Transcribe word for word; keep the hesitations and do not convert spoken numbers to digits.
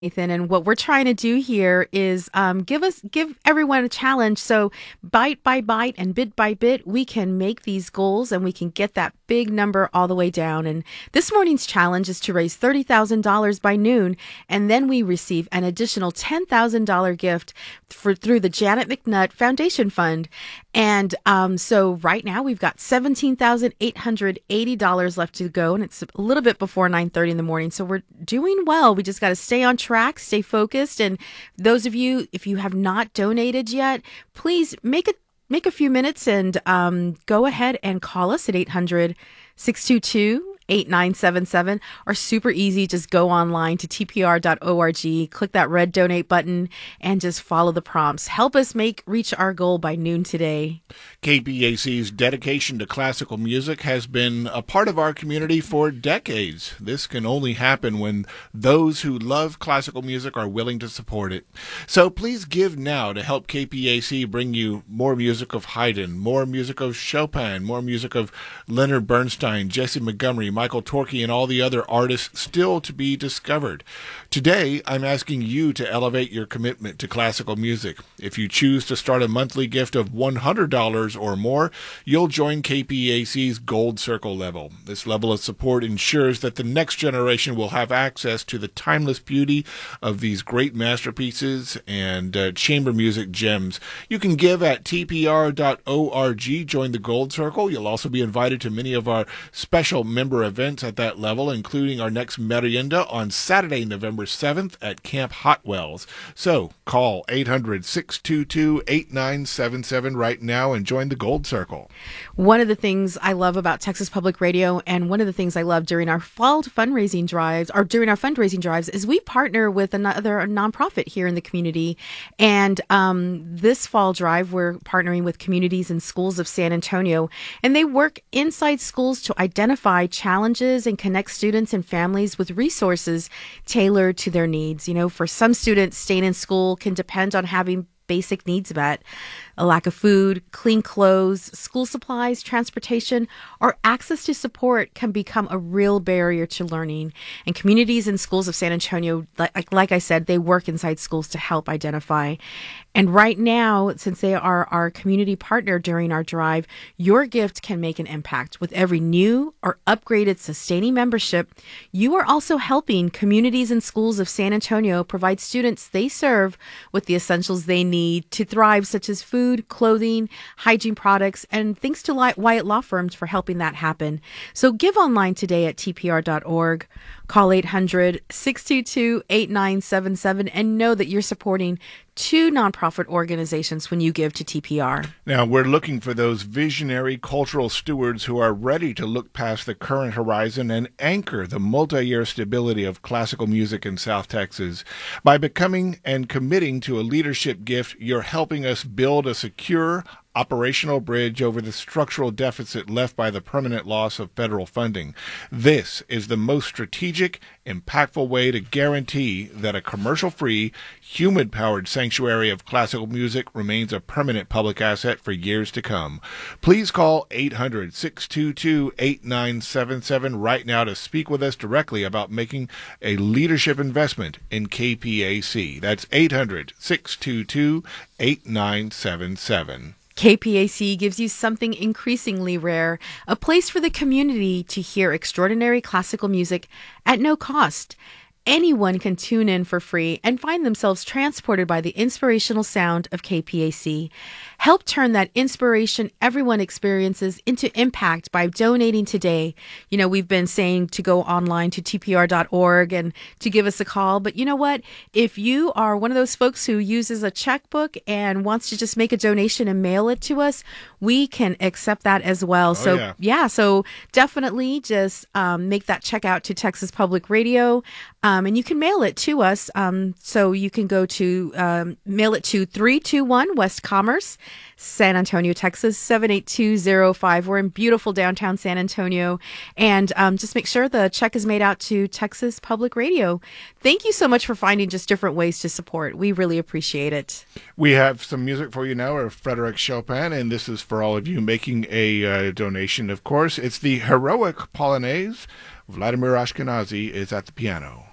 Nathan, and what we're trying to do here is um, give us give everyone a challenge. So bite by bite and bit by bit, we can make these goals and we can get that big number all the way down. And this morning's challenge is to raise thirty thousand dollars by noon, and then we receive an additional ten thousand dollars gift for through the Janet McNutt Foundation Fund. And um, so right now we've got seventeen thousand eight hundred eighty dollars left to go, and it's a little bit before nine thirty in the morning. So we're doing well. We just got to stay on track, stay focused. And those of you, if you have not donated yet, please make a make a few minutes and um, go ahead and call us at eight hundred, six two two, eight nine seven seven, or super easy. Just go online to T P R dot org, click that red donate button, and just follow the prompts. Help us make reach our goal by noon today. K P A C's dedication to classical music has been a part of our community for decades. This can only happen when those who love classical music are willing to support it. So please give now to help K P A C bring you more music of Haydn, more music of Chopin, more music of Leonard Bernstein, Jesse Montgomery, Michael Torke, and all the other artists still to be discovered. Today, I'm asking you to elevate your commitment to classical music. If you choose to start a monthly gift of one hundred dollars or more, you'll join K P A C's Gold Circle level. This level of support ensures that the next generation will have access to the timeless beauty of these great masterpieces and uh, chamber music gems. You can give at T P R dot org, join the Gold Circle. You'll also be invited to many of our special member events at that level, including our next merienda on Saturday, November seventh at Camp Hotwells. So call eight hundred, six two two, eight nine seven seven right now and join the Gold Circle. One of the things I love about Texas Public Radio, and one of the things I love during our fall fundraising drives, or during our fundraising drives, is we partner with another nonprofit here in the community. And um, this fall drive, we're partnering with Communities and Schools of San Antonio, and they work inside schools to identify challenges and connect students and families with resources tailored to their needs. You know, for some students, staying in school can depend on having basic needs met. A lack of food, clean clothes, school supplies, transportation, or access to support can become a real barrier to learning. And Communities and Schools of San Antonio, like, like I said, they work inside schools to help identify. And right now, since they are our community partner during our drive, your gift can make an impact. With every new or upgraded sustaining membership, you are also helping Communities and Schools of San Antonio provide students they serve with the essentials they need to thrive, such as food, clothing, hygiene products, and thanks to Wyatt Law Firms for helping that happen. So give online today at T P R dot org, call eight hundred, six two two, eight nine seven seven, and know that you're supporting two nonprofit organizations when you give to T P R. Now, we're looking for those visionary cultural stewards who are ready to look past the current horizon and anchor the multi-year stability of classical music in South Texas. By becoming and committing to a leadership gift, you're helping us build a secure, operational bridge over the structural deficit left by the permanent loss of federal funding. This is the most strategic, impactful way to guarantee that a commercial-free, human-powered sanctuary of classical music remains a permanent public asset for years to come. Please call eight hundred, six two two, eight nine seven seven right now to speak with us directly about making a leadership investment in K P A C. That's eight hundred, six two two, eight nine seven seven. K P A C gives you something increasingly rare, a place for the community to hear extraordinary classical music at no cost. Anyone can tune in for free and find themselves transported by the inspirational sound of K P A C. Help turn that inspiration everyone experiences into impact by donating today. You know, we've been saying to go online to T P R dot org and to give us a call. But you know what? If you are one of those folks who uses a checkbook and wants to just make a donation and mail it to us, we can accept that as well. Oh, so yeah. yeah, so definitely just um, make that check out to Texas Public Radio. Um, and you can mail it to us. Um, so you can go to um, mail it to three two one West Commerce, San Antonio, Texas, seven eight two zero five. We're in beautiful downtown San Antonio. And um, just make sure the check is made out to Texas Public Radio. Thank you so much for finding just different ways to support. We really appreciate it. We have some music for you now of Frédéric Chopin, and this is for all of you making a uh, donation, of course. It's the Heroic Polonaise. Vladimir Ashkenazy is at the piano.